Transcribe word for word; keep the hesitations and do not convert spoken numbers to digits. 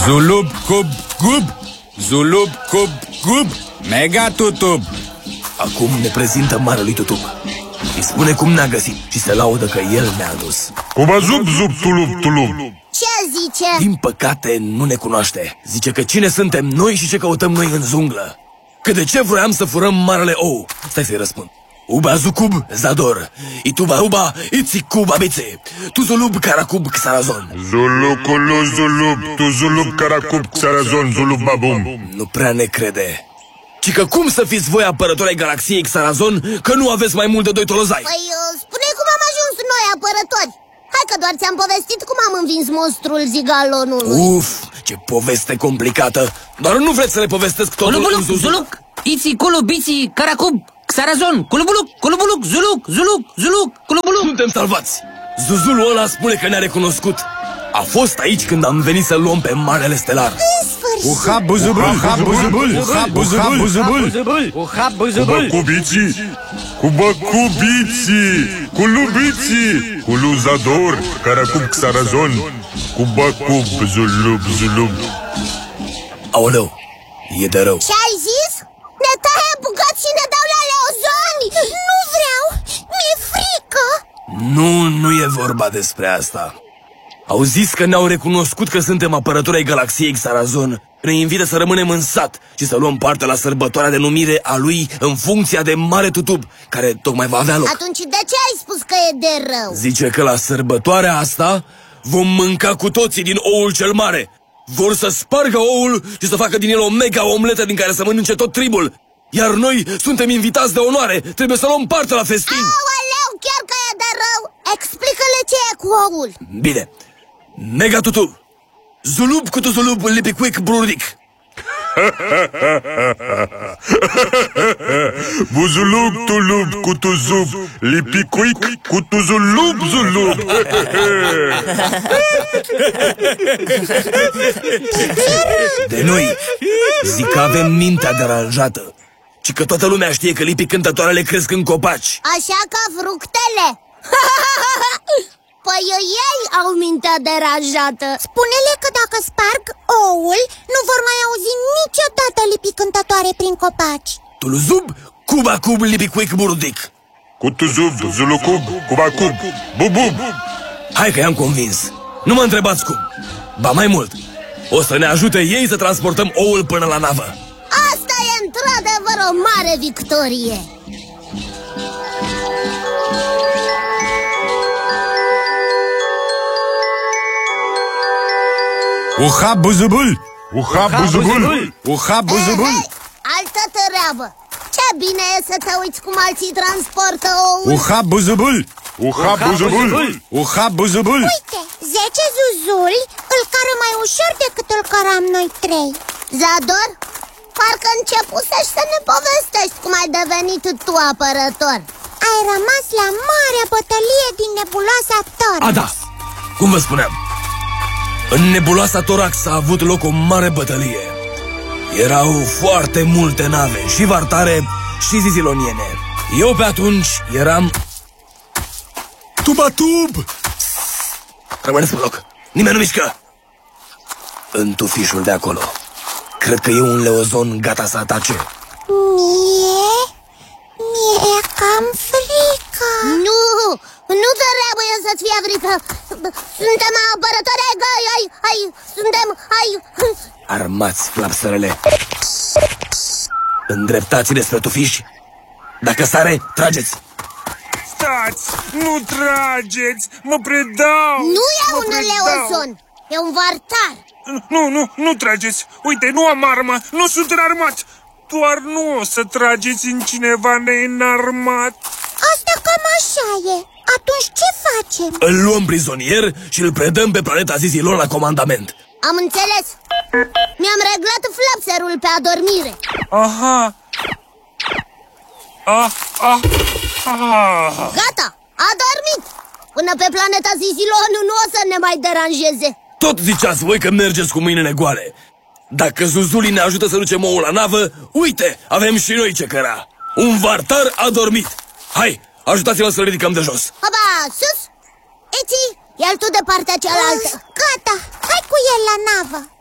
Zulub cub cub, Zulub cub cub, Mega Tutub. Acum ne prezintă marelui Tutub. Îi spune cum ne-a găsit și se laudă că el ne-a dus. Cuba zub zub tulub tulub. Ce zice? Din păcate nu ne cunoaște. Zice că cine suntem noi și ce căutăm noi în junglă. Că de ce vroiam să furăm marele ou. Stai să-i răspund. Uba zucub zador, ituba uba itzi cuba bițe, tu zulub caracub xarazon. Zuluculu zulub, tu zulub caracub xarazon, zulub babum. Nu prea ne crede. Ci că cum să fiți voi apărători ai galaxiei Xarazon, că nu aveți mai mult de doi tolozai? Păi, spune cum am ajuns noi apărători. Hai că doar ți-am povestit cum am învins monstrul zigalonului. Uf, ce poveste complicată. Doar nu vreți să le povestesc totul. Culubuluc, zuluc, iți, culu, biți, caracub, xarazon, culubuluc, culubuluc, zuluc, zuluc, zuluc, culubuluc. Suntem salvați. Zuzulul ăla spune că ne-a recunoscut. A fost aici când am venit să luăm pe marele stelar. Uha buzubul, uha buzubul, uha buzubul, buzubul, uha buzubul. Cubiții, cuba cubiții, culubiții, culuzador, caracub xarazon, cuba cub, zulub, zulub. Aoleu, e de rău. Ce-ai zis? Ne taie bucăți și ne dau la leozoni. Nu vreau, mi-e frică. Nu, nu e vorba despre asta. Au zis că ne-au recunoscut că suntem apărători ai galaxiei Xarazon. Ne invită să rămânem în sat și să luăm parte la sărbătoarea de numire a lui în funcția de Mare Tutub, care tocmai va avea loc. Atunci de ce ai spus că e de rău? Zice că la sărbătoarea asta vom mânca cu toții din oul cel mare. Vor să spargă oul și să facă din el o mega omletă din care să mănânce tot tribul. Iar noi suntem invitați de onoare. Trebuie să luăm parte la festin. Aoleu, chiar că e de rău. Explică-le ce e cu oul. Bine. Mega Tutub, zulub cu tu zulub lipicuic bruric. Buzulub tulub cu tu zub, lipicuic cu tu zulub zulub. De noi zic că avem mintea deranjată și că toată lumea știe că lipii cântătoarele cresc în copaci. Așa ca fructele. Păi ei au mintea deranjată. Spune-le că dacă sparg oul, nu vor mai auzi niciodată lipi cântătoare prin copaci. Tuluzub, cuba cub, lipicuic burudic. Cu tu zub, zulucub, cuba cub, bubub. Hai că i-am convins. Nu mă întrebați cum. Ba mai mult, o să ne ajute ei să transportăm oul până la navă. Asta e într-adevăr o mare victorie. Uha buzubul, uha buzubul, uha buzubul. Altă treabă. Ce bine e să te uiți cum alții transportă oul. Uha buzubul, uha buzubul, uha buzubul. Uite, zece zuzuli îl cară mai ușor decât îl căram noi trei. Zador, parcă începusești să ne povestești cum ai devenit tu apărător. Ai rămas la marea bătălie din nebuloasa Torax. A, da, cum vă spuneam, în nebuloasa Torax a avut loc o mare bătălie. Erau foarte multe nave, și vartare, și ziziloniene. Eu pe atunci eram... Tubatub! Rămâneți pe loc, nimeni nu mișcă! În tufișul de acolo. Cred că e un leozon gata să atace. Mie? Mie e cam frică. Nu, nu trebuie să-ți fie frică. Suntem apărători ai, ai, ai, ai, suntem, ai... Armați flapsărele. Îndreptați-ne spre tufiș. Dacă sare, trageți. Stați, nu trageți, mă predau. Nu e mă un predau. leozon, e un vartar. Nu, nu, nu trageți. Uite, nu am armă, nu sunt înarmat. Doar nu o să trageți în cineva neînarmat. Asta cam așa e. Atunci ce facem? Îl luăm prizonier și îl predăm pe planeta Zizilon la comandament. Am înțeles. Mi-am reglat flapserul pe adormire. Aha. Ah, ah, ah. Gata, a dormit. Până pe planeta Zizilon nu o să ne mai deranjeze. Tot ziceați voi că mergeți cu mâinile goale. Dacă zuzulii ne ajută să ducem oul la navă, uite, avem și noi ce căra. Un vartar a dormit. Hai, ajutați-mă să-l ridicăm de jos. Hoba, sus! Eti, ia-l tu de partea cealaltă. Gata, hai cu el la navă.